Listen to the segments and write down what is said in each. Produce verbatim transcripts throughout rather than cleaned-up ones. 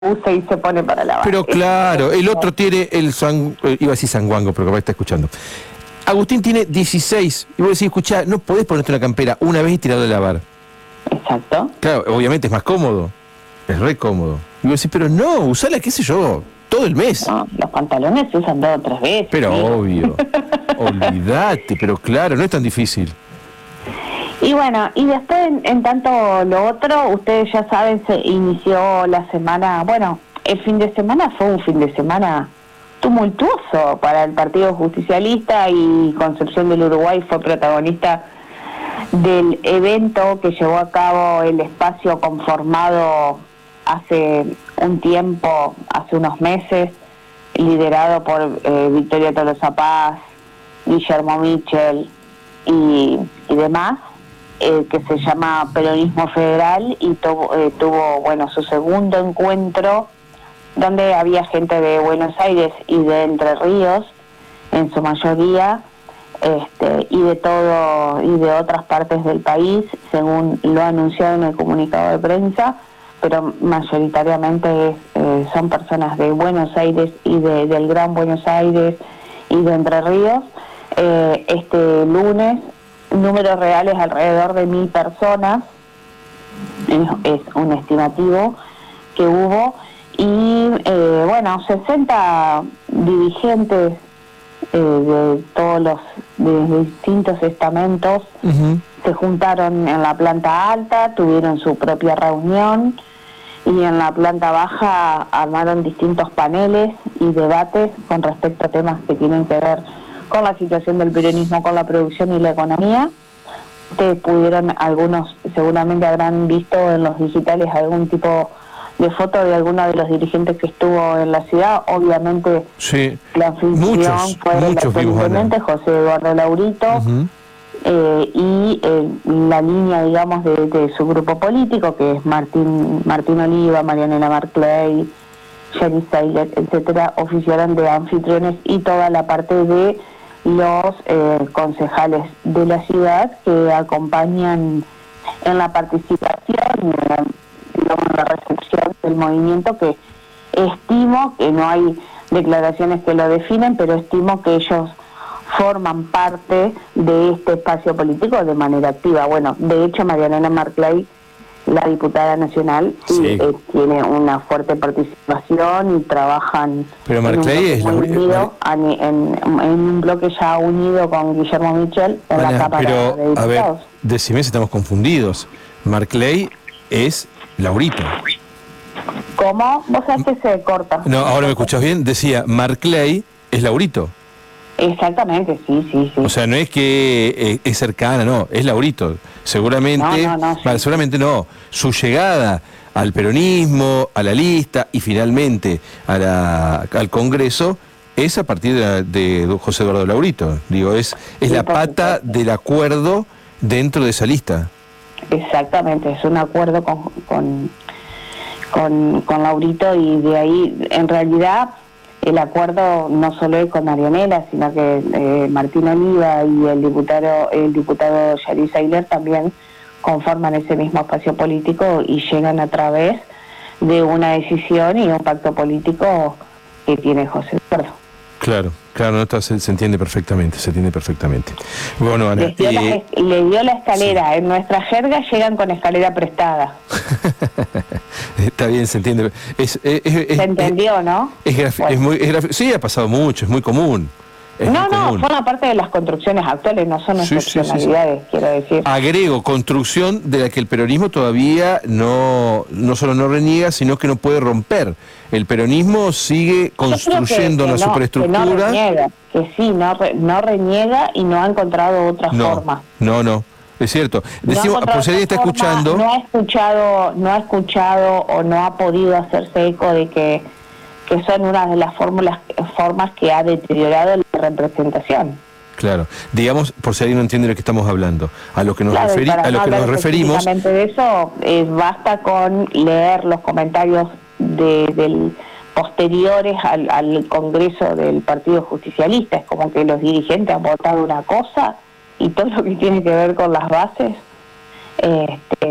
usa y se pone para lavar. Pero claro, el otro tiene el san, iba a decir sanguango, pero capaz está escuchando. Agustín tiene dieciséis, y vos decís, escuchá, no podés ponerte una campera una vez y tirarla a lavar. Exacto. Claro, obviamente es más cómodo, es re cómodo. Y vos decís, pero no, usala, qué sé yo, todo el mes. No, los pantalones se usan dos o tres veces. Pero ¿sí? obvio, olvídate, pero claro, no es tan difícil. Y bueno, y después en, en tanto lo otro, ustedes ya saben, se inició la semana, bueno, el fin de semana fue un fin de semana tumultuoso para el Partido Justicialista, y Concepción del Uruguay fue protagonista del evento que llevó a cabo el espacio conformado hace un tiempo, hace unos meses, liderado por eh, Victoria Tolosa Paz, Guillermo Michel y, y demás, eh, que se llama Peronismo Federal, y tuvo, eh, tuvo bueno su segundo encuentro, donde había gente de Buenos Aires y de Entre Ríos, en su mayoría, este, y de todo y de otras partes del país, según lo anunciado en el comunicado de prensa, pero mayoritariamente es, eh, son personas de Buenos Aires y de, del Gran Buenos Aires y de Entre Ríos. Eh, este lunes, números reales alrededor de mil personas, es, es un estimativo que hubo, y eh, bueno, sesenta dirigentes eh, de todos los de distintos estamentos uh-huh. se juntaron en la planta alta, tuvieron su propia reunión, y en la planta baja armaron distintos paneles y debates con respecto a temas que tienen que ver con la situación del peronismo, con la producción y la economía. Ustedes pudieron, algunos seguramente habrán visto en los digitales algún tipo de foto de alguno de los dirigentes que estuvo en la ciudad. Obviamente sí. la anfitrión muchos, fue el muchos intendente José Eduardo Laurito, uh-huh. eh, y eh, la línea, digamos, de, de su grupo político, que es Martín Martín Oliva, Marianela Marclay, Jerry Seiler, etcétera, oficiaron de anfitriones, y toda la parte de los eh, concejales de la ciudad que acompañan en la participación y en la, digamos, en la recepción del movimiento, que estimo que no hay declaraciones que lo definen, pero estimo que ellos forman parte de este espacio político de manera activa. Bueno, de hecho, Marianela Marclay, la diputada nacional, sí, eh, tiene una fuerte participación y trabajan pero Marclay es la unido, Mar... en, en, en un bloque ya unido con Guillermo Michel en Ana, la Cámara pero, de Diputados. A ver, decime si estamos confundidos. Marclay es Laurito. ¿Cómo? Vos sabés que se corta. No, ahora me escuchás bien. Decía, Marclay es Laurito. Exactamente, sí, sí, sí. O sea, no es que eh, es cercana, no, es Laurito. Seguramente, no, no, no, vale, sí. seguramente no. Su llegada al peronismo, a la lista y finalmente a la, al Congreso es a partir de, de José Eduardo Laurito. Digo, es, es sí, la pata supuesto. del acuerdo dentro de esa lista. Exactamente, es un acuerdo con, con, con, con Laurito, y de ahí, en realidad, el acuerdo no solo es con Marianela, sino que eh, Martín Oliva y el diputado el diputado Jerry Seiler también conforman ese mismo espacio político, y llegan a través de una decisión y un pacto político que tiene José Eduardo. Claro, claro, no, se, se entiende perfectamente, se entiende perfectamente. Bueno, Ana, Les dio, eh, la, le dio la escalera, sí. En nuestra jerga llegan con escalera prestada. Está bien, se entiende. Es, es, es, se entendió, es, ¿no? Es, graf, bueno. es muy, es graf, sí, ha pasado mucho, es muy común. Es no, muy no, común. forma parte de las construcciones actuales, no son sí, excepcionalidades, sí, sí, sí. quiero decir. Agrego, construcción de la que el peronismo todavía no, no solo no reniega, sino que no puede romper. El peronismo sigue construyendo que, que una no, superestructura. Que no reniega, que sí, no, re, no reniega y no ha encontrado otra no, forma. No, no. Es cierto. Decimos, no por si alguien está forma, escuchando. No ha escuchado, no ha escuchado o no ha podido hacerse eco de que, que son una de las fórmulas, formas que ha deteriorado la representación. Claro. Digamos, por si alguien no entiende de lo que estamos hablando, a lo que nos, claro, referi a lo no que nos referimos. De eso, eh, basta con leer los comentarios de, del posteriores al, al Congreso del Partido Justicialista. Es como que los dirigentes han votado una cosa, y todo lo que tiene que ver con las bases, este,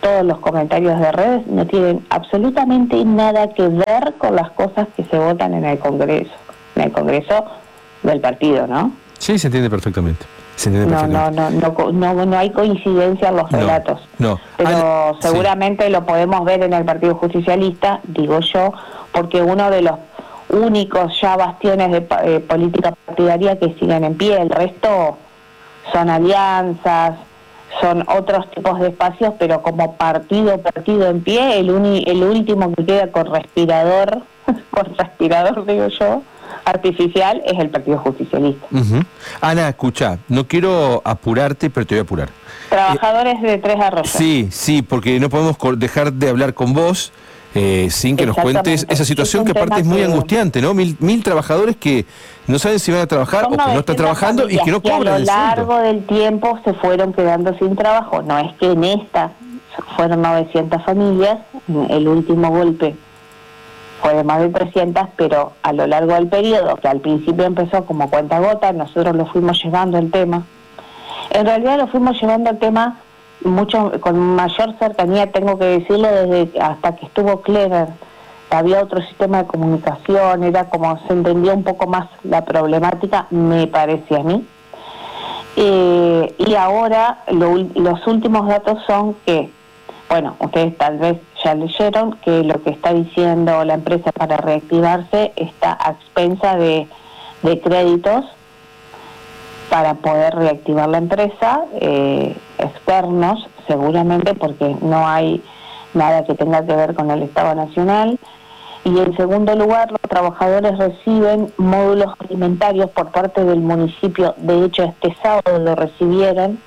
todos los comentarios de redes no tienen absolutamente nada que ver con las cosas que se votan en el Congreso, en el Congreso del partido, ¿no? Sí, se entiende perfectamente. Se entiende No, perfectamente. no, no, no, no, no hay coincidencia en los No, relatos. no. Pero Ah, seguramente sí. lo podemos ver en el Partido Justicialista, digo yo, porque uno de los únicos ya bastiones de eh, política partidaria que siguen en pie, el resto son alianzas, son otros tipos de espacios, pero como partido, partido en pie, el, uni, el último que queda con respirador, con respirador digo yo, artificial, es el Partido Justicialista. Uh-huh. Ana, escucha, no quiero apurarte, pero te voy a apurar. Trabajadores eh, de Tres Arroyos. Sí, sí, porque no podemos dejar de hablar con vos eh, sin que nos cuentes esa situación es que aparte es muy que... angustiante, ¿no? Mil, mil trabajadores que no saben si van a trabajar o que no están trabajando y que no cobran. Que a lo largo del tiempo se fueron quedando sin trabajo. No es que en esta fueron novecientas familias, el último golpe fue de más de trescientas, pero a lo largo del periodo, que al principio empezó como cuentagotas, nosotros lo fuimos llevando el tema. En realidad lo fuimos llevando el tema mucho con mayor cercanía, tengo que decirlo, desde hasta que estuvo Clever. Había otro sistema de comunicación, era como se entendía un poco más la problemática, me parece a mí. Eh, y ahora lo, los últimos datos son que, bueno, ustedes tal vez ya leyeron que lo que está diciendo la empresa para reactivarse está a expensa de, de créditos para poder reactivar la empresa, eh, externos seguramente, porque no hay nada que tenga que ver con el Estado Nacional. Y en segundo lugar, los trabajadores reciben módulos alimentarios por parte del municipio. De hecho, este sábado lo recibieron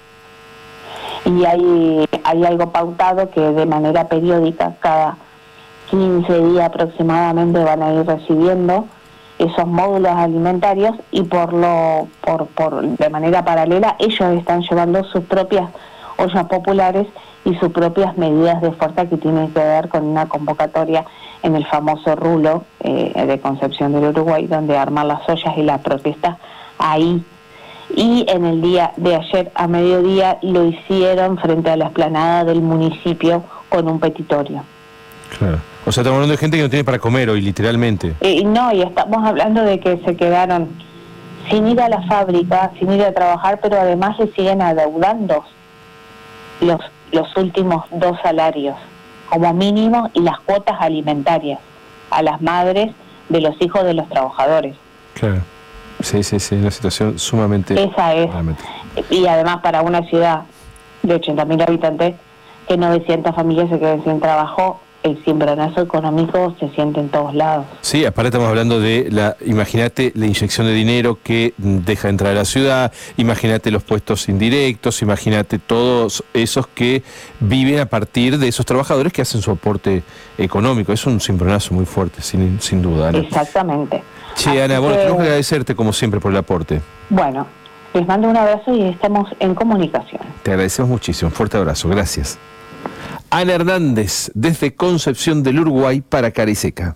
y hay, hay algo pautado que de manera periódica, cada quince días aproximadamente, van a ir recibiendo esos módulos alimentarios y por lo por, por de manera paralela ellos están llevando sus propias ollas populares y sus propias medidas de fuerza que tienen que ver con una convocatoria en el famoso rulo eh, de Concepción del Uruguay, donde arman las ollas y la protesta ahí. Y en el día de ayer a mediodía lo hicieron frente a la explanada del municipio con un petitorio. Claro. O sea, estamos hablando de gente que no tiene para comer hoy, literalmente. Eh, no, y estamos hablando de que se quedaron sin ir a la fábrica, sin ir a trabajar, pero además le siguen adeudando los, los últimos dos salarios, como mínimo, y las cuotas alimentarias a las madres de los hijos de los trabajadores. Claro. Sí, sí, sí, una situación sumamente... Esa es. Realmente. Y además para una ciudad de ochenta mil habitantes, que novecientas familias se queden sin trabajo, el cimbronazo económico se siente en todos lados. Sí, aparte estamos hablando de, la, imagínate la inyección de dinero que deja entrar a la ciudad, imagínate los puestos indirectos, imagínate todos esos que viven a partir de esos trabajadores que hacen su aporte económico. Es un cimbronazo muy fuerte, sin, sin duda, Ana. Exactamente. Che, Así Ana, bueno, que, tenemos que agradecerte como siempre por el aporte. Bueno, les mando un abrazo y estamos en comunicación. Te agradecemos muchísimo, fuerte abrazo, gracias. Ana Hernández, desde Concepción del Uruguay para Cara y Seca.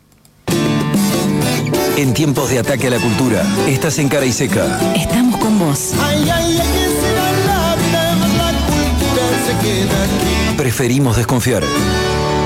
En tiempos de ataque a la cultura, estás en Cara y Seca. Estamos con vos. Ay, ay, ay, que será la vida, la cultura se queda aquí. Preferimos desconfiar.